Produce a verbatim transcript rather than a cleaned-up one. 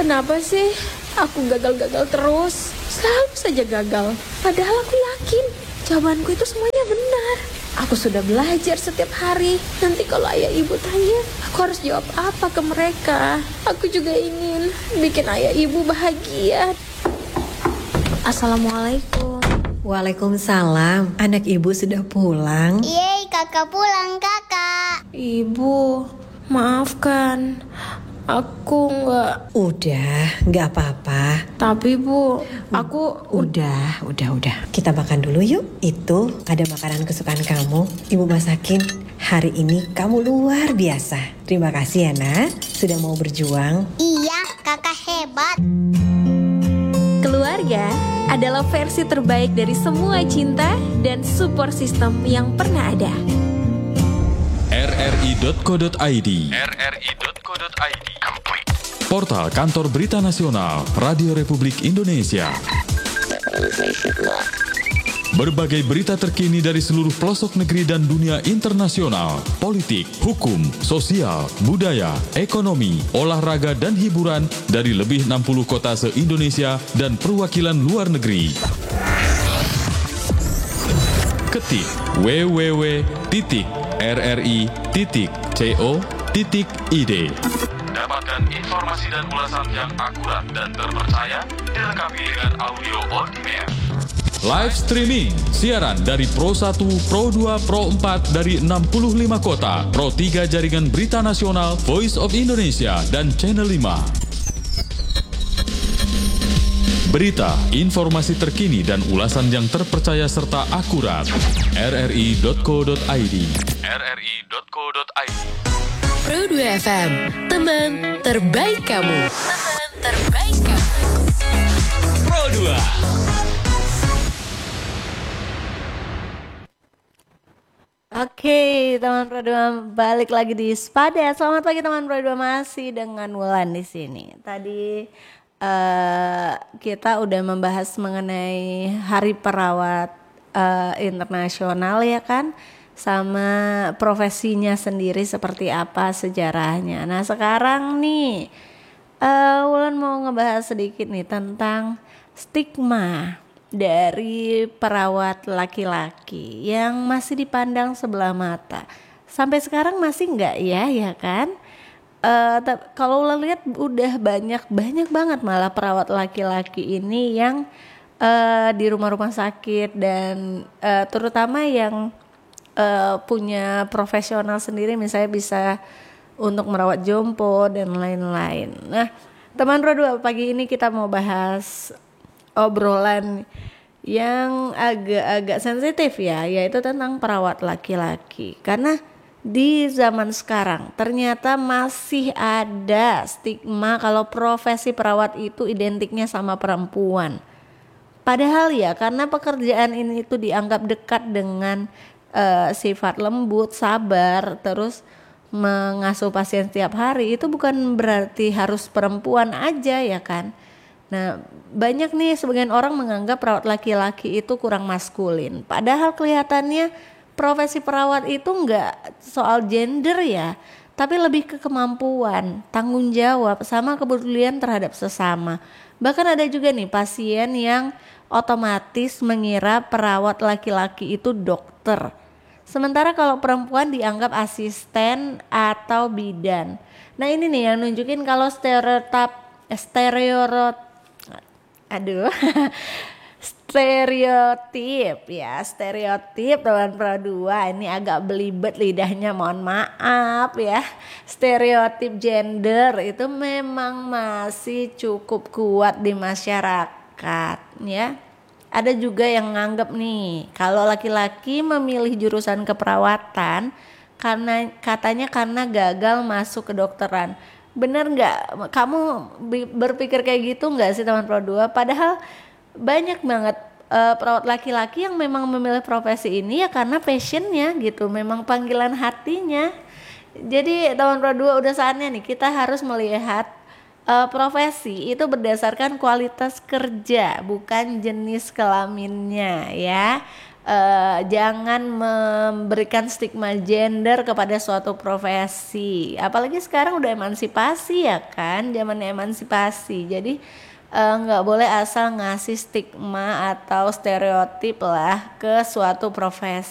Kenapa sih aku gagal-gagal terus? Selalu saja gagal. Padahal aku yakin jawabanku itu semuanya benar. Aku sudah belajar setiap hari. Nanti kalau ayah ibu tanya, aku harus jawab apa ke mereka? Aku juga ingin bikin ayah ibu bahagia. Assalamualaikum. Waalaikumsalam. Anak ibu sudah pulang? Yeay, kakak pulang, kakak. Ibu, maafkan. Aku nggak. Udah, nggak apa-apa. Tapi Bu, aku Udah, udah, udah. Kita makan dulu yuk. Itu ada makanan kesukaan kamu. Ibu masakin. Hari ini kamu luar biasa. Terima kasih ya nak, sudah mau berjuang. Iya, kakak hebat. Keluarga adalah versi terbaik dari semua cinta dan support system yang pernah ada. r r i dot co dot i d r r i dot co dot i d Portal Kantor Berita Nasional Radio Republik Indonesia. Berbagai berita terkini dari seluruh pelosok negeri dan dunia internasional, politik, hukum, sosial, budaya, ekonomi, olahraga dan hiburan dari lebih enam puluh kota se-Indonesia dan perwakilan luar negeri. Ketik w w w titik r r i titik co titik i d. Dapatkan informasi dan ulasan yang akurat dan terpercaya dilengkapi dengan audio on demand. Live streaming, siaran dari Pro satu, Pro dua, Pro empat dari enam puluh lima kota, Pro tiga Jaringan Berita Nasional, Voice of Indonesia, dan Channel lima. Berita, informasi terkini dan ulasan yang terpercaya serta akurat. r r i dot co dot i d r r i dot co dot i d Pro dua F M, teman terbaik kamu. Teman terbaik kamu. Pro dua. Oke, teman Pro dua balik lagi di Spada. Selamat pagi teman Pro dua, masih dengan Wulan di sini. Tadi uh, kita udah membahas mengenai Hari Perawat uh, Internasional ya kan, sama profesinya sendiri seperti apa sejarahnya. Nah sekarang nih uh, Wulan mau ngebahas sedikit nih tentang stigma dari perawat laki-laki yang masih dipandang sebelah mata. Sampai sekarang masih enggak ya, ya kan? Uh, t- kalau Wulan lihat udah banyak banyak banget malah perawat laki-laki ini yang uh, di rumah-rumah sakit dan uh, terutama yang Uh, punya profesional sendiri, misalnya bisa untuk merawat jompo dan lain-lain. Nah, teman Pro dua, pagi ini kita mau bahas obrolan yang agak-agak sensitif ya, yaitu tentang perawat laki-laki. Karena di zaman sekarang ternyata masih ada stigma kalau profesi perawat itu identiknya sama perempuan. Padahal ya, karena pekerjaan ini itu dianggap dekat dengan Uh, sifat lembut, sabar, terus mengasuh pasien setiap hari, itu bukan berarti harus perempuan aja ya kan. Nah banyak nih sebagian orang menganggap perawat laki-laki itu kurang maskulin, padahal kelihatannya profesi perawat itu enggak soal gender ya, tapi lebih ke kemampuan, tanggung jawab, sama kepedulian terhadap sesama. Bahkan ada juga nih pasien yang otomatis mengira perawat laki-laki itu dokter. Sementara kalau perempuan dianggap asisten atau bidan. Nah ini nih yang nunjukin kalau stereotip stereotip aduh stereotip ya stereotip teman Pro dua ini agak belibet lidahnya, mohon maaf ya. Stereotip gender itu memang masih cukup kuat di masyarakat ya. Ada juga yang nganggap nih kalau laki-laki memilih jurusan keperawatan karena katanya karena gagal masuk kedokteran. Bener nggak? Kamu berpikir kayak gitu nggak sih teman Pro dua? Padahal banyak banget uh, perawat laki-laki yang memang memilih profesi ini ya karena passionnya gitu, memang panggilan hatinya. Jadi teman Pro dua udah saatnya nih kita harus melihat Uh, profesi itu berdasarkan kualitas kerja, bukan jenis kelaminnya ya. uh, jangan memberikan stigma gender kepada suatu profesi. Apalagi sekarang udah emansipasi ya kan, zamannya emansipasi. Jadi nggak uh, boleh asal ngasih stigma atau stereotip lah ke suatu profesi.